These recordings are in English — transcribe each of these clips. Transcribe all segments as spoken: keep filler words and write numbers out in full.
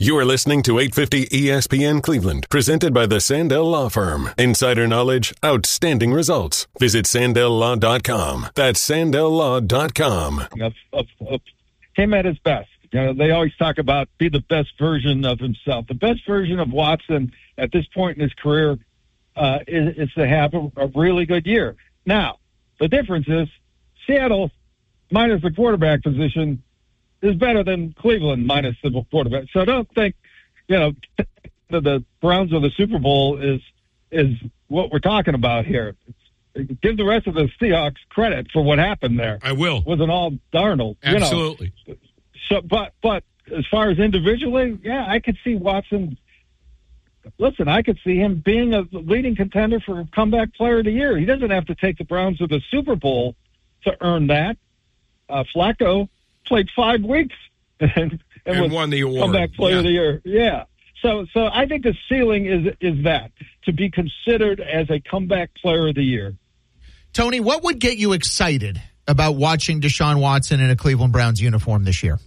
You are listening to eight fifty E S P N Cleveland, presented by the Sandell Law Firm. Insider knowledge, outstanding results. Visit sandell law dot com. That's sandell law dot com. Of, of, of him at his best. You know, they always talk about be the best version of himself. The best version of Watson at this point in his career uh, is, is to have a, a really good year. Now, the difference is Seattle, minus the quarterback position, is better than Cleveland minus the quarterback. So I don't think, you know, the Browns of the Super Bowl is is what we're talking about here. Give the rest of the Seahawks credit for what happened there. I will. It wasn't all Darnold. Absolutely. You know. So, but but as far as individually, yeah, I could see Watson. Listen, I could see him being a leading contender for comeback player of the year. He doesn't have to take the Browns to the Super Bowl to earn that. Uh, Flacco played five weeks and, and, and was won the award. Comeback player yeah. of the year. Yeah. So, so I think the ceiling is is that to be considered as a comeback player of the year. Tony, what would get you excited about watching Deshaun Watson in a Cleveland Browns uniform this year?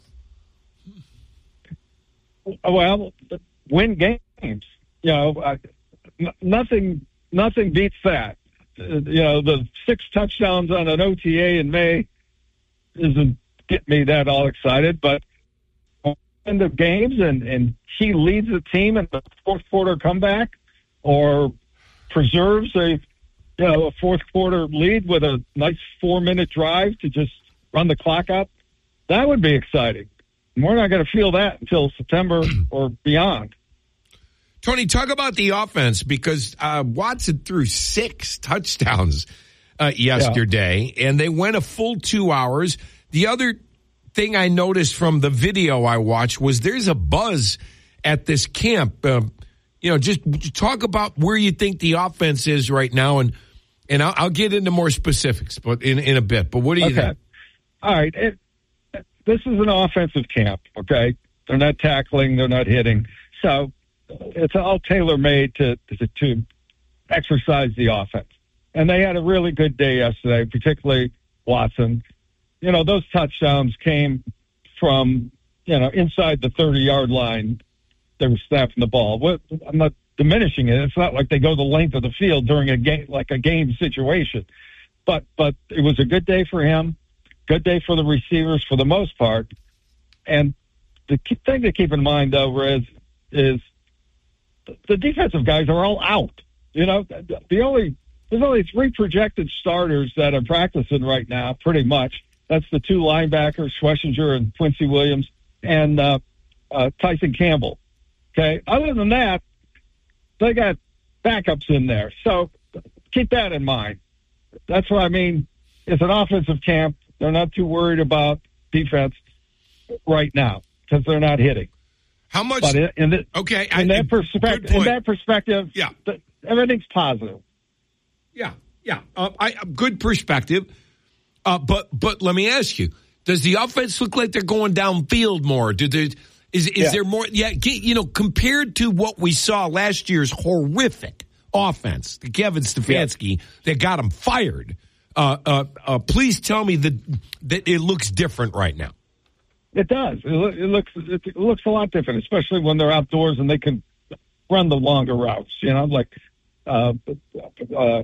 Well, win games. You know, uh, n- nothing nothing beats that. Uh, you know, the six touchdowns on an O T A in May doesn't get me that all excited, but end of games and, and he leads the team in the fourth quarter comeback or preserves a you know a fourth quarter lead with a nice four minute drive to just run the clock out, that would be exciting. And we're not going to feel that until September or beyond. Tony, talk about the offense because uh, Watson threw six touchdowns uh, yesterday, yeah. and they went a full two hours. The other thing I noticed from the video I watched was there's a buzz at this camp. Uh, you know, just talk about where you think the offense is right now, and and I'll, I'll get into more specifics, but in in a bit. But what do you okay. think? All right, it, this is an offensive camp. Okay, they're not tackling, they're not hitting, so it's all tailor made to, to to exercise the offense. And they had a really good day yesterday, particularly Watson. You know, those touchdowns came from, you know, inside the thirty-yard line. They were snapping the ball. I'm not diminishing it. It's not like they go the length of the field during a game, like a game situation. But but it was a good day for him, good day for the receivers for the most part. And the key thing to keep in mind, though, Rez, is the defensive guys are all out. You know, the only there's only three projected starters that are practicing right now, pretty much. That's the two linebackers, Schlesinger and Quincy Williams, and uh, uh, Tyson Campbell. Okay. Other than that, they got backups in there. So keep that in mind. That's what I mean. It's an offensive camp. They're not too worried about defense right now because they're not hitting. How much? But in, in the, okay, in, I, that perspective, in that perspective, yeah, the, everything's positive. Yeah, yeah, uh, I good perspective. Uh, but but let me ask you: does the offense look like they're going downfield more? Do there, is is yeah. there more? Yeah, you know, compared to what we saw last year's horrific offense, the Kevin Stefanski yeah. that got him fired. Uh, uh, uh, please tell me that that it looks different right now. It does. It, look, it looks it looks a lot different, especially when they're outdoors and they can run the longer routes. You know, like uh, uh,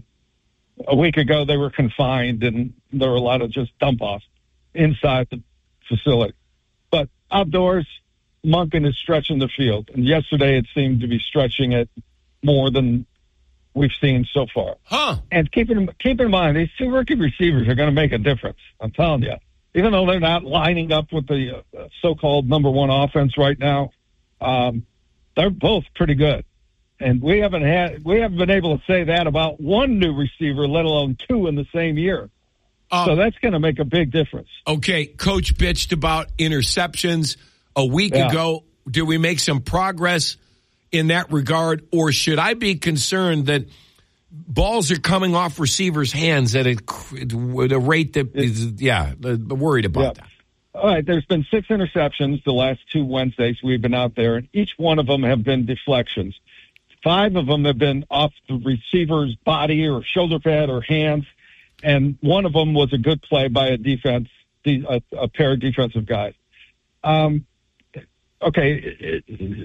a week ago they were confined and there were a lot of just dump offs inside the facility. But outdoors, Monken is stretching the field, and yesterday it seemed to be stretching it more than we've seen so far. Huh? And keep in keep in mind, these two rookie receivers are going to make a difference. I'm telling you. Even though they're not lining up with the uh, so-called number one offense right now, um, they're both pretty good. And we haven't had we haven't been able to say that about one new receiver, let alone two in the same year. Um, so that's going to make a big difference. Okay, Coach bitched about interceptions a week yeah. ago. Did we make some progress in that regard, or should I be concerned that balls are coming off receivers' hands at a, at a rate that is, yeah, worried about yeah. that. All right, there's been six interceptions the last two Wednesdays we've been out there, and each one of them have been deflections. Five of them have been off the receiver's body or shoulder pad or hands, and one of them was a good play by a defense, a, a pair of defensive guys. Um, okay, it, it,